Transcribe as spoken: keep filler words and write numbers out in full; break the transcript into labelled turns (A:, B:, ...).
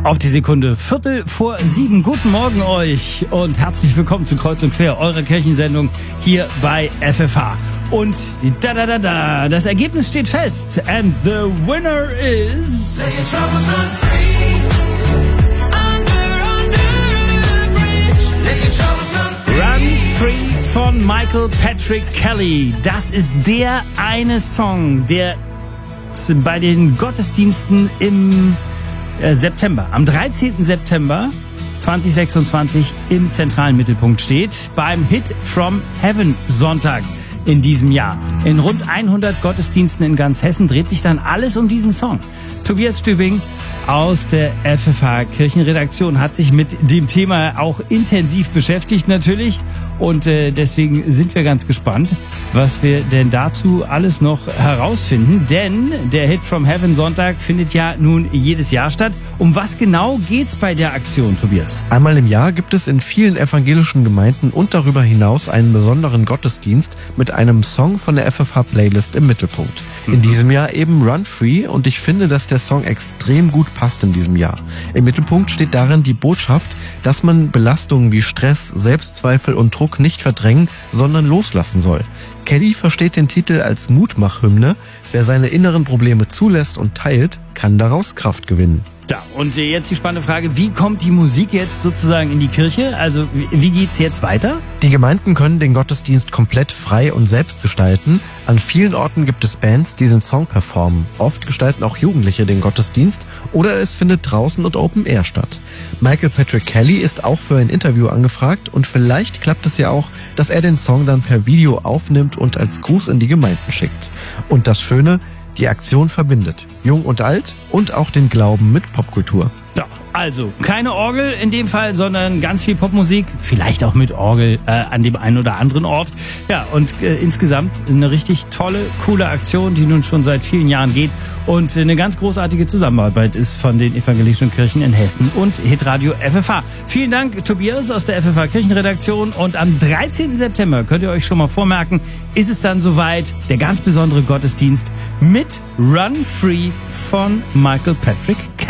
A: Auf die Sekunde, Viertel vor sieben. Guten Morgen euch und herzlich willkommen zu Kreuz und Quer, eurer Kirchensendung hier bei F F H. Und da da da da, das Ergebnis steht fest. And the winner is... Run Free von Michael Patrick Kelly. Das ist der eine Song, der bei den Gottesdiensten im September, am dreizehnten September zweitausendsechsundzwanzig im zentralen Mittelpunkt steht, beim Hit from Heaven Sonntag in diesem Jahr. In rund hundert Gottesdiensten in ganz Hessen dreht sich dann alles um diesen Song. Tobias Stübing aus der F F H Kirchenredaktion hat sich mit dem Thema auch intensiv beschäftigt natürlich und äh, deswegen sind wir ganz gespannt, was wir denn dazu alles noch herausfinden, denn der Hit from Heaven Sonntag findet ja nun jedes Jahr statt. Um was genau geht's bei der Aktion, Tobias?
B: Einmal im Jahr gibt es in vielen evangelischen Gemeinden und darüber hinaus einen besonderen Gottesdienst mit einem Song von der F F H Playlist im Mittelpunkt. In diesem Jahr eben Run Free und ich finde, dass der Song extrem gut passt in diesem Jahr. Im Mittelpunkt steht darin die Botschaft, dass man Belastungen wie Stress, Selbstzweifel und Druck nicht verdrängen, sondern loslassen soll. Kelly versteht den Titel als Mutmachhymne. Wer seine inneren Probleme zulässt und teilt, kann daraus Kraft gewinnen.
A: Ja, und jetzt die spannende Frage, wie kommt die Musik jetzt sozusagen in die Kirche? Also wie geht's jetzt weiter?
B: Die Gemeinden können den Gottesdienst komplett frei und selbst gestalten. An vielen Orten gibt es Bands, die den Song performen. Oft gestalten auch Jugendliche den Gottesdienst oder es findet draußen und Open Air statt. Michael Patrick Kelly ist auch für ein Interview angefragt und vielleicht klappt es ja auch, dass er den Song dann per Video aufnimmt und als Gruß in die Gemeinden schickt. Und das Schöne, die Aktion verbindet Jung und Alt und auch den Glauben mit Popkultur.
A: Ja, also keine Orgel in dem Fall, sondern ganz viel Popmusik, vielleicht auch mit Orgel äh, an dem einen oder anderen Ort. Ja, und äh, insgesamt eine richtig tolle, coole Aktion, die nun schon seit vielen Jahren geht und äh, eine ganz großartige Zusammenarbeit ist von den evangelischen Kirchen in Hessen und Hitradio F F H. Vielen Dank, Tobias aus der F F H Kirchenredaktion und am dreizehnten September könnt ihr euch schon mal vormerken, ist es dann soweit, der ganz besondere Gottesdienst mit Run Free von Michael Patrick Kelly.